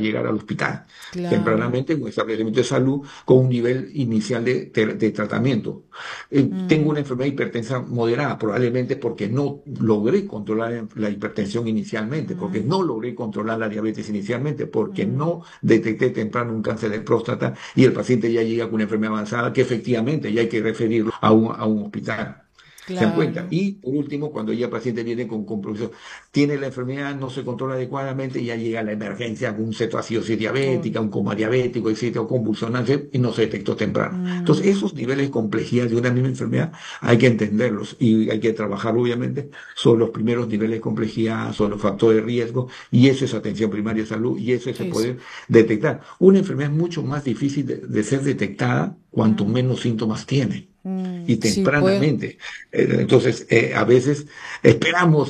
llegar al hospital claro. tempranamente en un establecimiento de salud con un nivel inicial de tratamiento. Tengo Mm, una enfermedad hipertensa moderada, probablemente porque no logré controlar la hipertensión inicialmente, porque mm, no logré controlar la diabetes inicialmente, porque mm. no detecté temprano un cáncer de próstata y el paciente ya llega con una enfermedad avanzada que efectivamente ya hay que referirlo a un hospital. ¿Se dan cuenta? Claro. Y por último, cuando ya el paciente viene con compromiso, tiene la enfermedad, no se controla adecuadamente, y ya llega la emergencia con un cetoacidosis Con- diabética, un coma diabético, etcétera, o convulsionante, y no se detectó temprano. Entonces, mm, esos niveles de complejidad de una misma enfermedad hay que entenderlos y hay que trabajar, obviamente, sobre los primeros niveles de complejidad, sobre los factores de riesgo, y eso es atención primaria de salud, y eso es eso. poder detectar. Una enfermedad es mucho más difícil de ser detectada cuanto Mm, menos síntomas tiene y sí, pues. tempranamente. Entonces, a veces esperamos,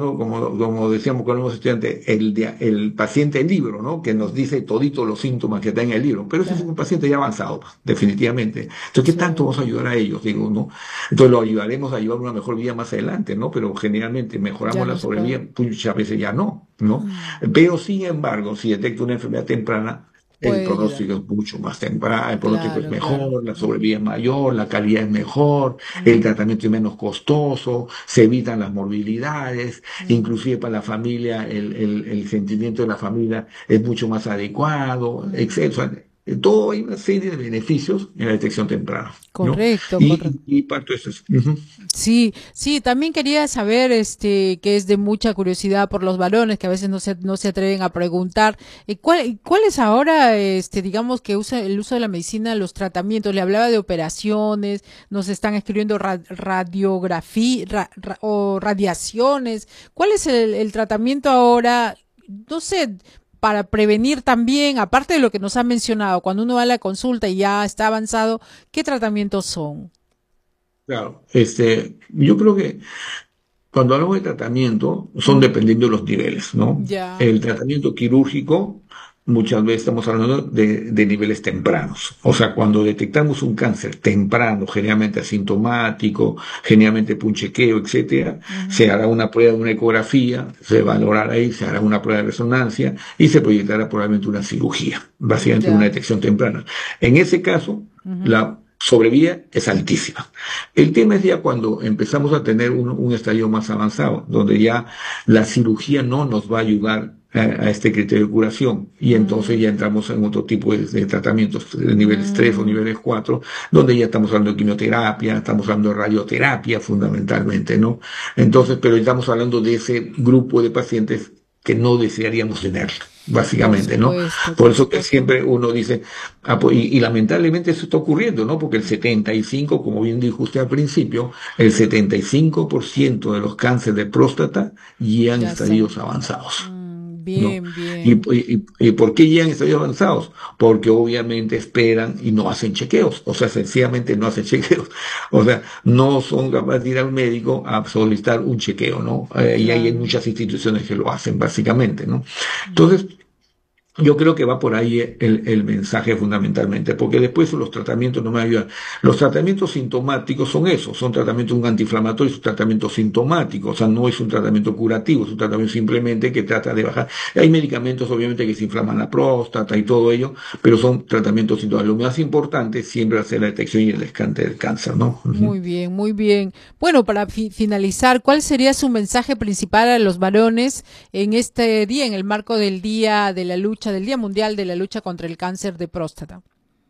como decíamos cuando éramos estudiantes, el paciente del libro, ¿no? Que nos dice toditos los síntomas que está en el libro, pero ese es un Claro. paciente ya avanzado, pues, definitivamente. Entonces, ¿qué tanto vamos a Sí. ayudar a ellos? Digo, ¿no? Entonces, lo ayudaremos a llevar una mejor vida más adelante, ¿no? Pero generalmente Ya mejoramos la no se puede. sobrevida, muchas veces ya no, ¿no? Mm, Pero, sin embargo, si detecta una enfermedad temprana, el puede ayudar. pronóstico es mucho más temprano, el pronóstico es Claro, claro. mejor, la sobrevida es mayor, la calidad es mejor, el Mm, tratamiento es menos costoso, se evitan las morbilidades, mm, inclusive para la familia el sentimiento de la familia es mucho más adecuado, mm. etcétera. O sea, todo hay una serie de beneficios en la detección temprana, ¿no? Correcto, correcto. Y parte de eso es. Ujú. Sí, sí, también quería saber, que es de mucha curiosidad por los varones, que a veces no se atreven a preguntar, ¿cuál es ahora, digamos, que usa el uso de la medicina, los tratamientos? Le hablaba de operaciones, nos están escribiendo radiografía o radiaciones. ¿Cuál es el tratamiento ahora? No sé, para prevenir también, aparte de lo que nos ha mencionado, cuando uno va a la consulta y ya está avanzado, ¿qué tratamientos son? Claro, yo creo que cuando hablamos de tratamiento, son Mm, dependiendo de los niveles, ¿no? ya. El tratamiento quirúrgico, muchas veces estamos hablando de niveles tempranos. O sea, cuando detectamos un cáncer temprano, generalmente asintomático, generalmente por un chequeo, etcétera, se Ujú. hará una prueba, una ecografía, se valorará ahí, se hará una prueba de resonancia y se proyectará probablemente una cirugía, básicamente una Ya. detección temprana. En ese caso, Ujú. la sobrevida es altísima. El tema es ya cuando empezamos a tener un estadio más avanzado, donde ya la cirugía no nos va a ayudar a este criterio de curación y entonces Mm, ya entramos en otro tipo de tratamientos de niveles 3 o mm, niveles 4, donde ya estamos hablando de quimioterapia, estamos hablando de radioterapia fundamentalmente, ¿no? Entonces, pero estamos hablando de ese grupo de pacientes que no desearíamos tener, básicamente, ¿no? Por por eso que supuesto. siempre uno dice, y lamentablemente eso está ocurriendo, ¿no? Porque el 75, como bien dijo usted al principio, el 75% de los cánceres de próstata llegan en Ya está. estadios avanzados. ¿No? Bien, bien. Y por qué llegan a estadios avanzados? Porque obviamente esperan y no hacen chequeos, o sea, sencillamente no hacen chequeos, o sea, no son capaces de ir al médico a solicitar un chequeo, ¿no? Y hay Claro. muchas instituciones que lo hacen, básicamente, ¿no? Mm, Entonces, yo creo que va por ahí el mensaje fundamentalmente, porque después los tratamientos no me ayudan. Los tratamientos sintomáticos son eso, son tratamientos, un antiinflamatorio es un tratamiento sintomático, o sea, no es un tratamiento curativo, es un tratamiento simplemente que trata de bajar. Hay medicamentos obviamente que se inflaman la próstata y todo ello, pero son tratamientos sintomáticos. Lo más importante siempre es hacer la detección y el descarte del cáncer, ¿no? Ujú. muy bien, muy bien. Bueno, para finalizar, ¿cuál sería su mensaje principal a los varones en este día, en el marco del Día de la Lucha, del Día Mundial de la Lucha contra el Cáncer de Próstata?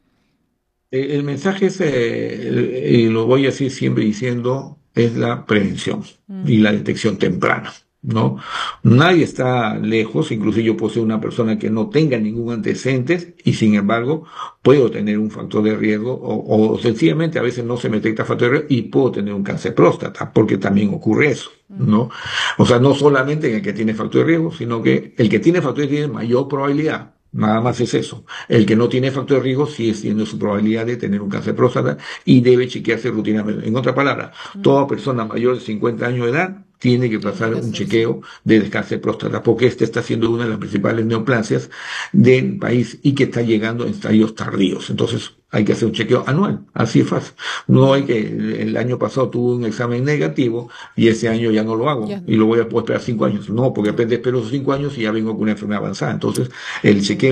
El mensaje es, y lo voy a decir siempre diciendo, es la prevención y la Ujú, detección temprana, ¿no? Nadie está lejos, incluso yo puedo ser una persona que no tenga ningún antecedente y sin embargo puedo tener un factor de riesgo o sencillamente a veces no se me detecta factor de riesgo y puedo tener un cáncer de próstata, porque también ocurre eso, ujú. ¿no? O sea, no solamente en el que tiene factor de riesgo, sino que el que tiene factor de riesgo tiene mayor probabilidad. Nada más es eso. El que no tiene factor de riesgo sigue siendo su probabilidad de tener un cáncer de próstata y debe chequearse rutinamente. En otras palabras, Mm, toda persona mayor de 50 años de edad tiene que tiene pasar que un hacerse. chequeo de cáncer de próstata, porque este está siendo una de las principales neoplasias del país y que está llegando en estadios tardíos. Entonces, hay que hacer un chequeo anual, así es fácil. No hay Mm, que, el año pasado tuve un examen negativo y ese año ya no lo ya hago y no. lo voy a puedo esperar 5 años. No, porque de No. repente espero esos 5 años y ya vengo con una enfermedad avanzada. Entonces, el chequeo